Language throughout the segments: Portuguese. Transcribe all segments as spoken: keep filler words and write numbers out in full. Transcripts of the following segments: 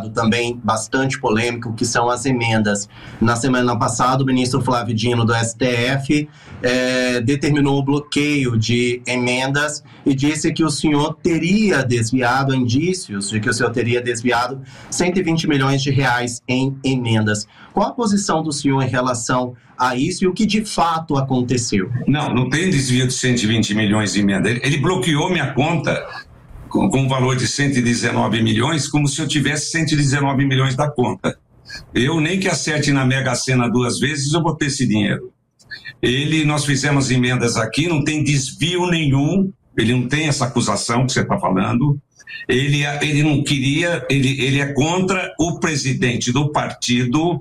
desviado também bastante polêmico, que são as emendas. Na semana passada, o ministro Flávio Dino, do S T F, é, determinou o bloqueio de emendas e disse que o senhor teria desviado, indícios de que o senhor teria desviado cento e vinte milhões de reais em emendas. Qual a posição do senhor em relação a isso e o que de fato aconteceu? Não, não tem desvio de cento e vinte milhões de emenda. Ele, ele bloqueou minha conta com, com um valor de cento e dezenove milhões, como se eu tivesse cento e dezenove milhões da conta. Eu, nem que acerte na Mega Sena duas vezes, eu vou ter esse dinheiro. Ele, nós fizemos emendas aqui, não tem desvio nenhum, ele não tem essa acusação que você está falando. Ele, ele não queria, ele, ele é contra o presidente do partido,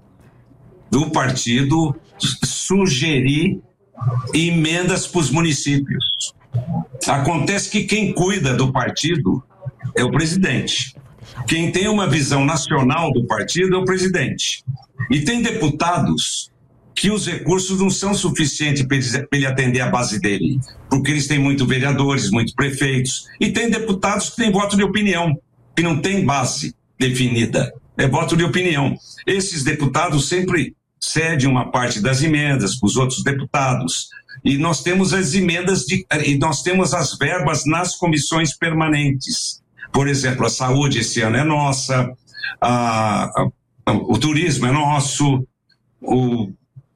do partido sugerir emendas para os municípios. Acontece que quem cuida do partido é o presidente. Quem tem uma visão nacional do partido é o presidente. E tem deputados que os recursos não são suficientes para ele atender a base dele, porque eles têm muitos vereadores, muitos prefeitos, e tem deputados que têm voto de opinião, que não tem base definida, é voto de opinião. Esses deputados sempre cedem uma parte das emendas para os outros deputados, e nós temos as emendas, de, e nós temos as verbas nas comissões permanentes. Por exemplo, a saúde esse ano é nossa, a, a, o turismo é nosso, o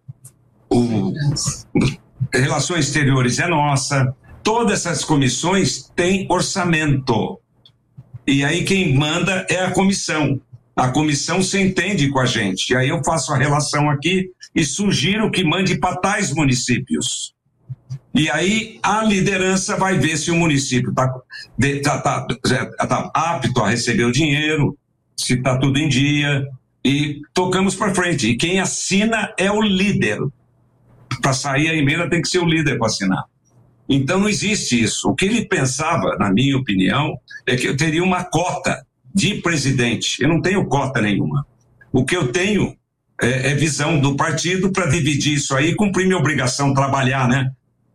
O, Relações Exteriores é nossa. Todas essas comissões têm orçamento. E aí quem manda é a comissão. A comissão se entende com a gente. E aí eu faço a relação aqui e sugiro que mande para tais municípios. E aí a liderança vai ver se o município está tá, tá, tá apto a receber o dinheiro, se está tudo em dia, e tocamos para frente. E quem assina é o líder. Para sair a emenda tem que ser o líder para assinar. Então não existe isso. O que ele pensava, na minha opinião, é que eu teria uma cota de presidente. Eu não tenho cota nenhuma. O que eu tenho é, é visão do partido para dividir isso aí e cumprir minha obrigação, trabalhar, né?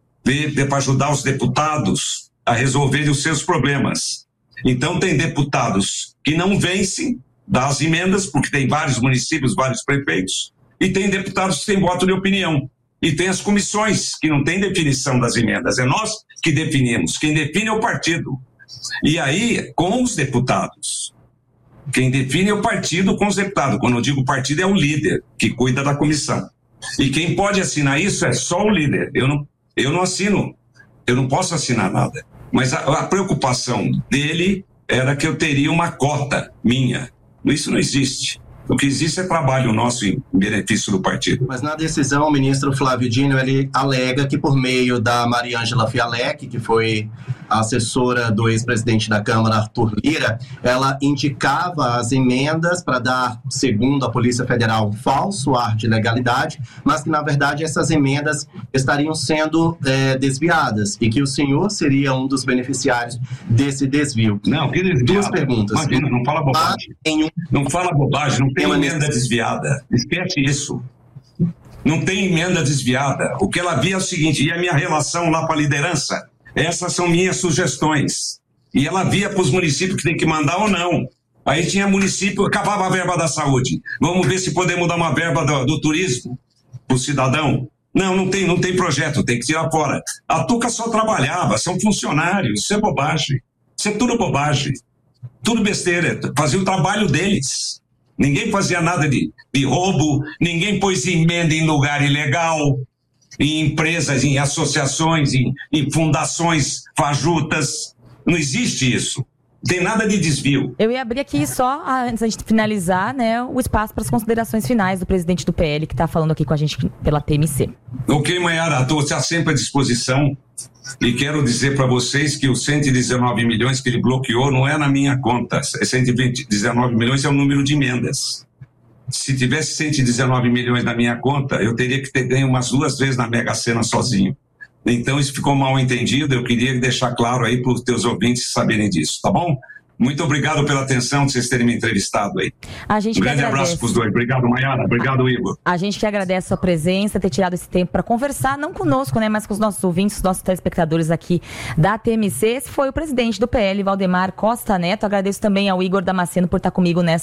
Para ajudar os deputados a resolverem os seus problemas. Então tem deputados que não vencem das emendas, porque tem vários municípios, vários prefeitos, e tem deputados que têm voto de opinião. E tem as comissões, que não tem definição das emendas. É nós que definimos. Quem define é o partido. E aí, com os deputados. Quem define é o partido com os deputados. Quando eu digo partido, é o líder, que cuida da comissão. E quem pode assinar isso é só o líder. Eu não, eu não assino. Eu não posso assinar nada. Mas a, a preocupação dele era que eu teria uma cota minha. Isso não existe. O que existe é trabalho nosso em benefício do partido. Mas na decisão, o ministro Flávio Dino, ele alega que por meio da Mariângela Fialec, que foi a assessora do ex-presidente da Câmara, Arthur Lira, ela indicava as emendas para dar, segundo a Polícia Federal, um falso ar de legalidade, mas que, na verdade, essas emendas estariam sendo é, desviadas e que o senhor seria um dos beneficiários desse desvio. Não, que desviado? Duas perguntas. Imagina, não fala bobagem. Um... Não fala bobagem, não tem emenda desviada. Esquece isso. Não tem emenda desviada. O que ela via é o seguinte, e a minha relação lá para a liderança, essas são minhas sugestões. E ela via para os municípios que tem que mandar ou não. Aí tinha município, acabava a verba da saúde. Vamos ver se podemos dar uma verba do, do turismo para o cidadão. Não, não tem, não tem projeto, tem que tirar fora. A Tuca só trabalhava, são funcionários, isso é bobagem. Isso é tudo bobagem. Tudo besteira, fazia o trabalho deles. Ninguém fazia nada de, de roubo, ninguém pôs emenda em lugar ilegal, em empresas, em associações, em, em fundações fajutas. Não existe isso. Tem nada de desvio. Eu ia abrir aqui só, antes da gente finalizar, né, o espaço para as considerações finais do presidente do P L, que está falando aqui com a gente pela T M C. Ok, Maiara, estou sempre à disposição e quero dizer para vocês que os cento e dezenove milhões que ele bloqueou não é na minha conta. cento e dezenove milhões é o número de emendas. Se tivesse cento e dezenove milhões na minha conta, eu teria que ter ganho umas duas vezes na Mega Sena sozinho. Então isso ficou mal entendido, eu queria deixar claro aí para os teus ouvintes saberem disso, tá bom? Muito obrigado pela atenção de vocês terem me entrevistado aí. A gente um grande agradece. Abraço para os dois. Obrigado, Maiara. Obrigado, Igor. A gente que agradece a sua presença, ter tirado esse tempo para conversar, não conosco, né, mas com os nossos ouvintes, os nossos telespectadores aqui da T M C. Esse foi o presidente do P L, Valdemar Costa Neto. Agradeço também ao Igor Damasceno por estar comigo nessa